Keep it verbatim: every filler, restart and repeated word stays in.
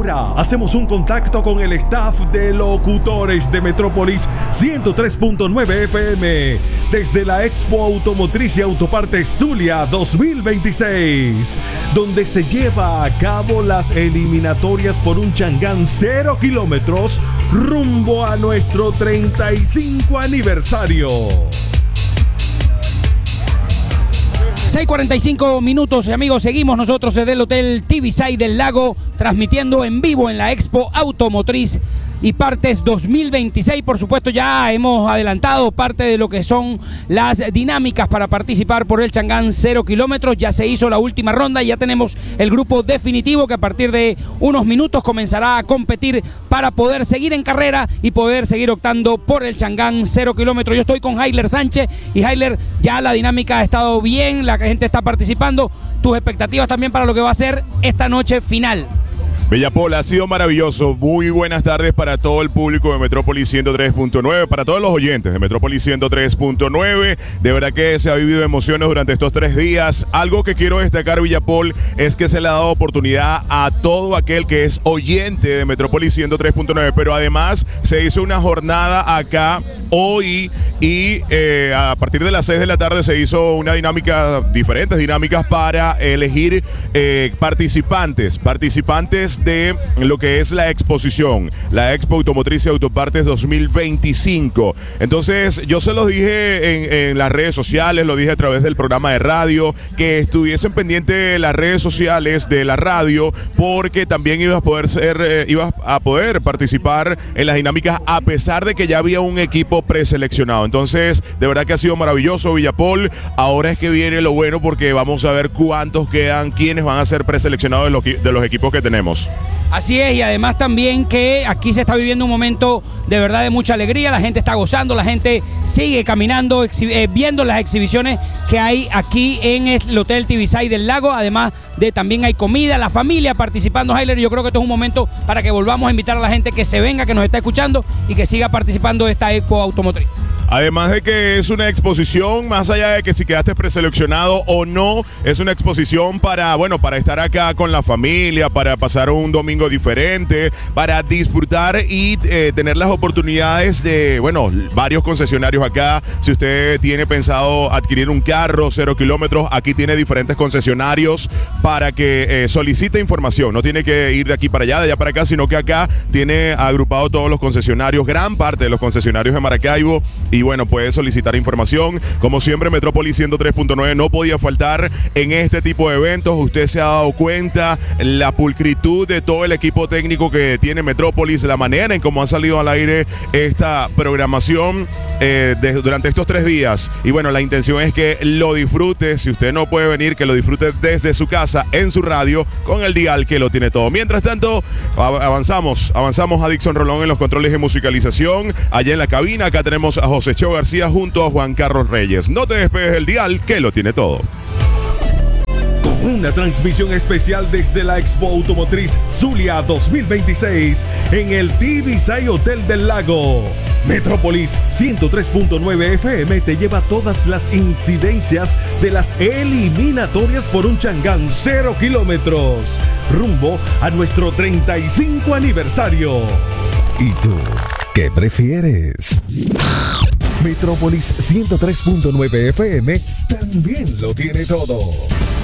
Ahora hacemos un contacto con el staff de locutores de Metrópolis ciento tres punto nueve F M desde la Expo Automotriz y Autopartes Zulia dos mil veintiséis, donde se lleva a cabo las eliminatorias por un Changán cero kilómetros rumbo a nuestro treinta y cinco aniversario. seis cuarenta y cinco minutos, amigos, seguimos nosotros desde el Hotel Tibisay del Lago, transmitiendo en vivo en la Expo Automotriz y Partes dos mil veintiséis. Por supuesto, ya hemos adelantado parte de lo que son las dinámicas para participar por el Changán cero kilómetros. Ya se hizo la última ronda y ya tenemos el grupo definitivo que a partir de unos minutos comenzará a competir para poder seguir en carrera y poder seguir optando por el Changán cero kilómetros. Yo estoy con Jailer Sánchez y Jailer, ya la dinámica ha estado bien, la gente está participando. Tus expectativas también para lo que va a ser esta noche final. Villapol, ha sido maravilloso. Muy buenas tardes para todo el público de Metrópolis ciento tres punto nueve, para todos los oyentes de Metrópolis ciento tres punto nueve. De verdad que se ha vivido emociones durante estos tres días. Algo que quiero destacar, Villapol, es que se le ha dado oportunidad a todo aquel que es oyente de Metrópolis ciento tres punto nueve, pero además se hizo una jornada acá hoy y eh, a partir de las seis de la tarde se hizo una dinámica, diferentes dinámicas para elegir eh, participantes, participantes de lo que es la exposición, la Expo Automotriz y Autopartes dos mil veinticinco. Entonces yo se los dije en, en las redes sociales, lo dije a través del programa de radio, que estuviesen pendientes de las redes sociales de la radio, porque también ibas a poder ser, eh, ibas a poder participar en las dinámicas a pesar de que ya había un equipo preseleccionado. Entonces, de verdad que ha sido maravilloso, Villapol. Ahora es que viene lo bueno, porque vamos a ver cuántos quedan, quiénes van a ser preseleccionados de los, de los equipos que tenemos. Así es, y además también que aquí se está viviendo un momento de verdad de mucha alegría, la gente está gozando, la gente sigue caminando, eh, viendo las exhibiciones que hay aquí en el Hotel Tibisay del Lago. Además de también hay comida, la familia participando, Jailer. Yo creo que esto es un momento para que volvamos a invitar a la gente que se venga, que nos está escuchando y que siga participando de esta Expo Automotriz. Además de que es una exposición, más allá de que si quedaste preseleccionado o no, es una exposición para, bueno, para estar acá con la familia, para pasar un domingo diferente, para disfrutar y eh, tener las oportunidades de, bueno, varios concesionarios acá. Si usted tiene pensado adquirir un carro cero kilómetros, aquí tiene diferentes concesionarios para que eh, solicite información. No tiene que ir de aquí para allá, de allá para acá, sino que acá tiene agrupado todos los concesionarios, gran parte de los concesionarios de Maracaibo. Y bueno, puede solicitar información. Como siempre, Metrópolis ciento tres punto nueve no podía faltar en este tipo de eventos. Usted se ha dado cuenta la pulcritud de todo el equipo técnico que tiene Metrópolis, la manera en cómo ha salido al aire esta programación eh, de, durante estos tres días. Y bueno, la intención es que lo disfrute. Si usted no puede venir, que lo disfrute desde su casa, en su radio, con el dial que lo tiene todo. Mientras tanto, avanzamos, avanzamos a Dixon Rolón en los controles de musicalización. Allá en la cabina, acá tenemos a José Cheo García junto a Juan Carlos Reyes. No te despegues del dial, que lo tiene todo. Una transmisión especial desde la Expo Automotriz Zulia dos mil veintiséis en el Tibisay Hotel del Lago. Metrópolis ciento tres punto nueve F M te lleva todas las incidencias de las eliminatorias por un Changán cero kilómetros rumbo a nuestro treinta y cinco aniversario. ¿Y tú qué prefieres? Metrópolis ciento tres punto nueve F M también lo tiene todo.